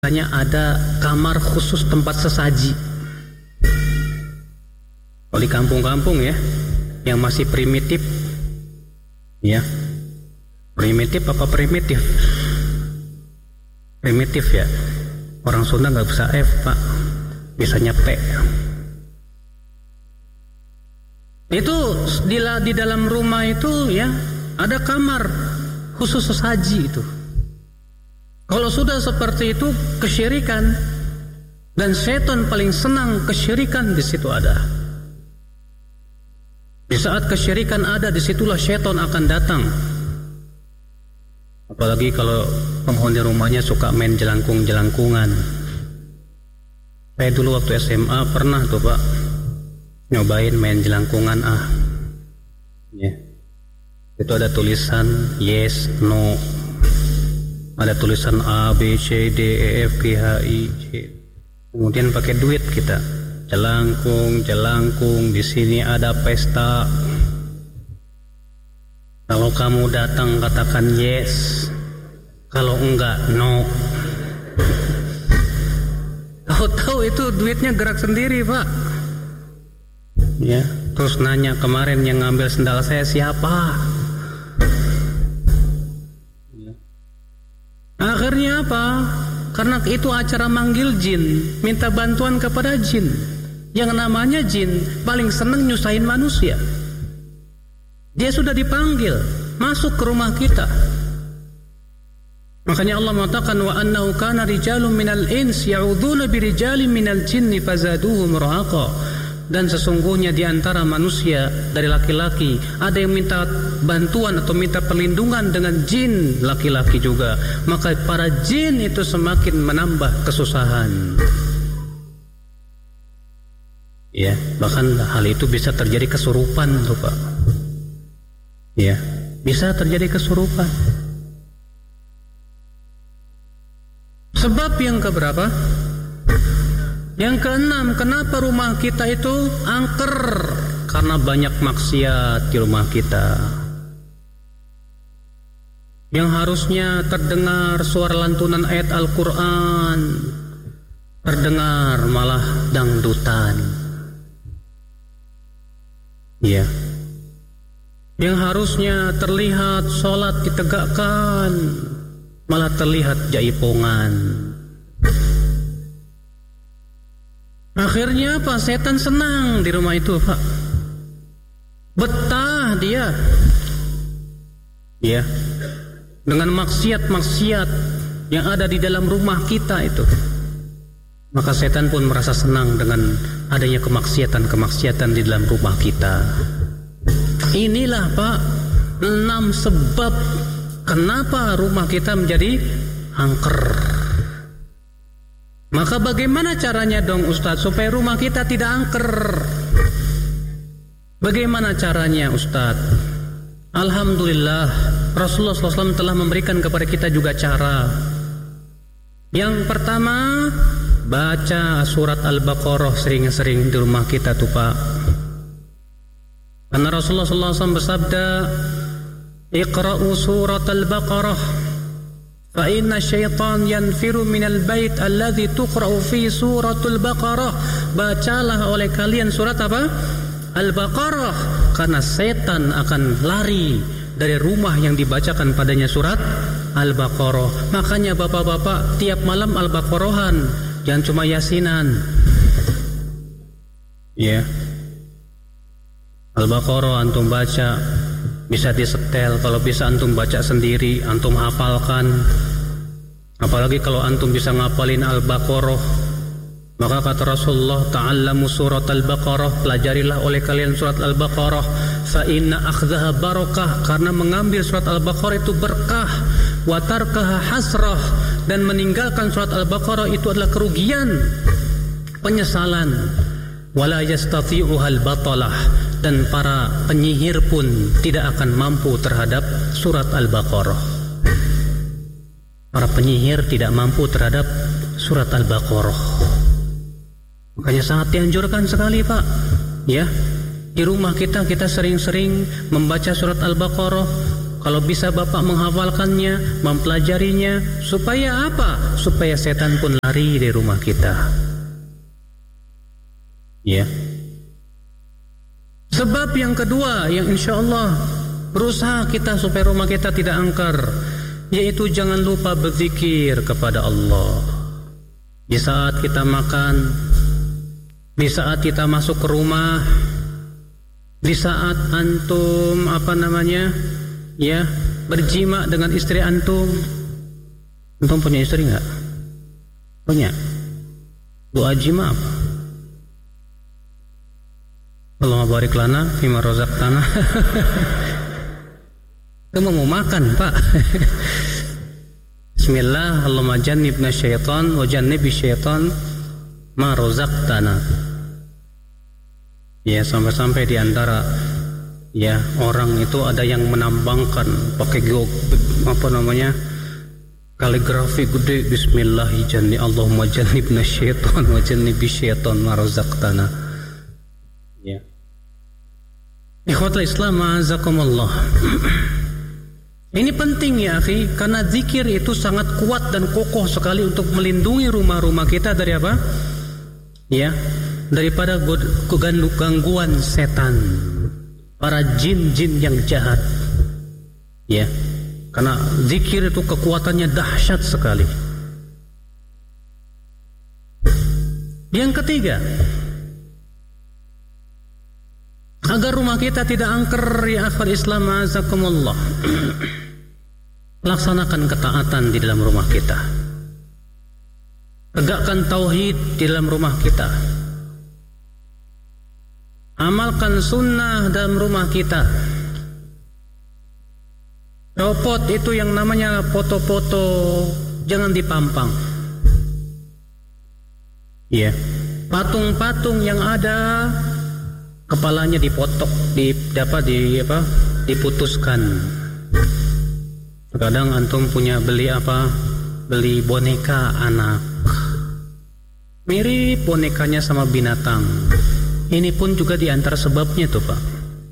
biasanya ada kamar khusus tempat sesaji. Kalau di kampung-kampung ya, yang masih primitif, ya, primitif apa primitif? Primitif ya. Orang Sunda nggak bisa F Pak, bisanya P. Itu di dalam rumah itu ya ada kamar khusus sesaji itu. Kalau sudah seperti itu kesyirikan, dan setan paling senang kesyirikan di situ ada. Di saat kesyirikan ada, disitulah setan akan datang. Apalagi kalau penghuni rumahnya suka main jelangkung-jelangkungan. Saya dulu waktu SMA pernah tuh Pak nyobain main jelangkungan ya. Itu ada tulisan yes, no, ada tulisan A, B, C, D, E, F, G, H, I, J. Kemudian pakai duit kita jelangkung, di sini ada pesta. Kalau kamu datang katakan yes, kalau enggak no. Tahu-tahu itu duitnya gerak sendiri Pak. Ya, terus nanya kemarin yang ngambil sendal saya siapa? Ya. Akhirnya apa? Karena itu acara manggil jin, minta bantuan kepada jin. Yang namanya jin paling senang nyusahin manusia. Dia sudah dipanggil masuk ke rumah kita. Makanya Allah mengatakan wa annahu kana rijalun minal ins ya'udzuuna birijalin minal jinni fazaduhum rahaqa. Dan sesungguhnya di antara manusia dari laki-laki ada yang minta bantuan atau minta perlindungan dengan jin laki-laki juga, maka para jin itu semakin menambah kesusahan. Ya, bahkan hal itu bisa terjadi kesurupan tuh Pak. Ya, bisa terjadi kesurupan. Sebab yang keberapa? Yang keenam, kenapa rumah kita itu angker? Karena banyak maksiat di rumah kita. Yang harusnya terdengar suara lantunan ayat Al-Quran, terdengar malah dangdutan. Ya. Yang harusnya terlihat sholat ditegakkan, malah terlihat jaipongan. Akhirnya apa? Setan senang di rumah itu Pak. Betah dia. Ya. Dengan maksiat-maksiat yang ada di dalam rumah kita itu. Maka setan pun merasa senang dengan adanya kemaksiatan-kemaksiatan di dalam rumah kita. Inilah Pak 6 sebab kenapa rumah kita menjadi angker. Maka bagaimana caranya dong Ustadz supaya rumah kita tidak angker? Bagaimana caranya Ustadz? Alhamdulillah Rasulullah SAW telah memberikan kepada kita juga cara. Yang pertama, baca surat Al-Baqarah sering-sering di rumah kita tuh Pak. Karena Rasulullah SAW bersabda, Iqra'u surat Al-Baqarah fa inna syaitan yanfiru minal bait alladhi tuqra'u fi suratul Baqarah. Bacalah oleh kalian surat apa? Al-Baqarah, karena setan akan lari dari rumah yang dibacakan padanya surat Al-Baqarah. Makanya bapak-bapak tiap malam Al-Baqarahan, jangan cuma yasinan. Ya. Al-Baqarah antum baca, bisa disetel, kalau bisa antum baca sendiri, antum hafalkan. Apalagi kalau antum bisa ngapalin Al-Baqarah. Maka kata Rasulullah, ta'allamu surat Al-Baqarah, pelajarilah oleh kalian surat Al-Baqarah. Fa inna akhdaha barakah, karena mengambil surat Al-Baqarah itu berkah. Wa tarkaha hasrah, dan meninggalkan surat Al-Baqarah itu adalah kerugian, penyesalan. Wala yastati'uhal batalah, dan para penyihir pun tidak akan mampu terhadap surat Al-Baqarah. Para penyihir tidak mampu terhadap surat Al-Baqarah. Makanya sangat dianjurkan sekali Pak, ya, di rumah kita sering-sering membaca surat Al-Baqarah. Kalau bisa Bapak menghafalkannya, mempelajarinya, supaya apa? Supaya setan pun lari dari rumah kita. Ya. Sebab yang kedua, yang insya Allah berusaha kita supaya rumah kita tidak angker, yaitu jangan lupa berzikir kepada Allah. Di saat kita makan, di saat kita masuk ke rumah, di saat antum berjima dengan istri antum. Antum punya istri enggak? Punya. Doa jima apa? Allahumma barik lana fima razaqtana. Kamu mau makan, Pak? Bismillah, Allahumma jannibna syaitan wa jannibi syaitan ma razaqtana. Ya, sampai-sampai di antara ya orang itu ada yang menambangkan pakai kaligrafi gede, bismillah janni Allahumma jannibna syaitan wa jannibi syaitan ma razaqtana. Ya. Ikhwatul Islam, ma'azakumullah. Ini penting ya akhi, karena zikir itu sangat kuat dan kokoh sekali untuk melindungi rumah-rumah kita dari apa? Ya, daripada gangguan setan, para jin-jin yang jahat. Ya, karena zikir itu kekuatannya dahsyat sekali. Yang ketiga, agar rumah kita tidak angker ya akhwat Islam, azakumullah, laksanakan ketaatan di dalam rumah kita. Tegakkan tauhid di dalam rumah kita. Amalkan sunnah dalam rumah kita. Copot itu yang namanya foto-foto, jangan dipampang. Ya, patung-patung yang ada kepalanya dipotok, diputuskan. Kadang antum punya beli boneka anak, mirip bonekanya sama binatang. Ini pun juga diantara sebabnya tuh, Pak.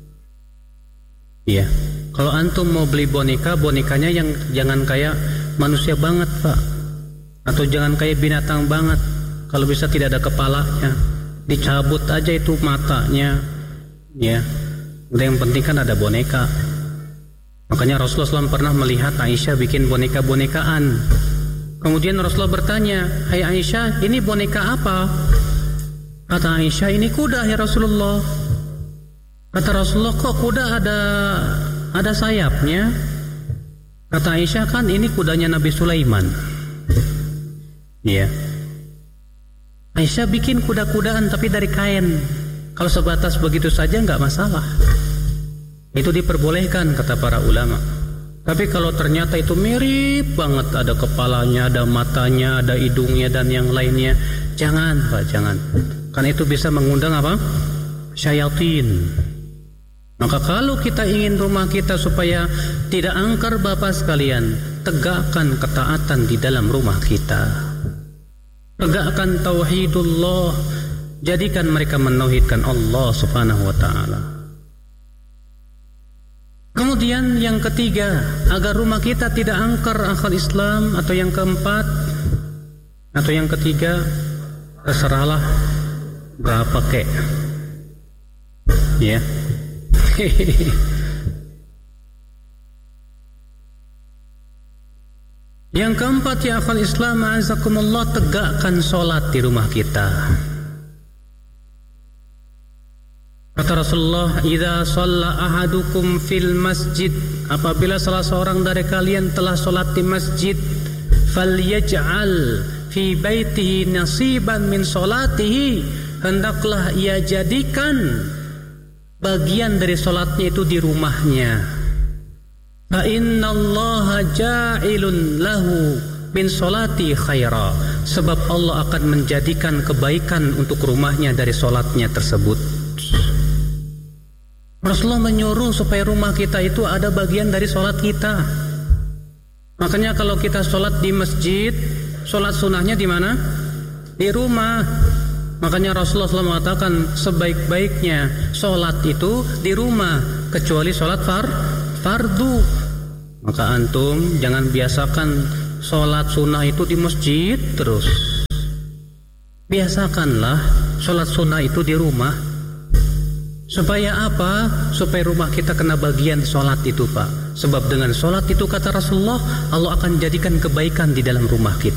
Iya, kalau antum mau beli bonekanya yang jangan kayak manusia banget, Pak, atau jangan kayak binatang banget. Kalau bisa tidak ada kepalanya, dicabut aja itu matanya, ya. Udah, yang penting kan ada boneka. Makanya Rasulullah SAW pernah melihat Aisyah bikin boneka-bonekaan. Kemudian Rasulullah bertanya, "Hai Aisyah, ini boneka apa?" Kata Aisyah, "Ini kuda ya Rasulullah." Kata Rasulullah, "Kok kuda ada sayapnya?" Kata Aisyah, "Kan ini kudanya Nabi Sulaiman." Ya. Aisyah bikin kuda-kudaan tapi dari kain. Kalau sebatas begitu saja enggak masalah. Itu diperbolehkan kata para ulama. Tapi kalau ternyata itu mirip banget, ada kepalanya, ada matanya, ada hidungnya dan yang lainnya, jangan, Pak, jangan. Karena itu bisa mengundang apa? Syayatin. Maka kalau kita ingin rumah kita supaya tidak angker, Bapak sekalian, tegakkan ketaatan di dalam rumah kita. Tegakkan tauhidullah, jadikan mereka menauhidkan Allah Subhanahu wa taala. Kemudian yang ketiga, agar rumah kita tidak angker akal Islam, atau yang keempat, atau yang ketiga, terserahlah berapa kek. Ya. Yang keempat ya akhwal Islam, azakumullah, tegakkan sholat di rumah kita. Kata Rasulullah, "Idza shalla ahadukum fil masjid," apabila salah seorang dari kalian telah sholat di masjid, "falyaj'al fi baitihi nasiban min sholatihi," hendaklah ia jadikan bagian dari sholatnya itu di rumahnya. Fa innallaha ja'ilun lahu min sholati khaira, sebab Allah akan menjadikan kebaikan untuk rumahnya dari sholatnya tersebut. Rasulullah menyuruh supaya rumah kita itu ada bagian dari sholat kita. Makanya kalau kita sholat di masjid, sholat sunnahnya di mana? Di rumah. Makanya Rasulullah SAW mengatakan sebaik-baiknya sholat itu di rumah, kecuali sholat fardu. Maka antum jangan biasakan sholat sunnah itu di masjid terus. Biasakanlah sholat sunnah itu di rumah. Supaya apa? Supaya rumah kita kena bagian sholat itu, Pak. Sebab dengan sholat itu, kata Rasulullah, Allah akan jadikan kebaikan di dalam rumah kita.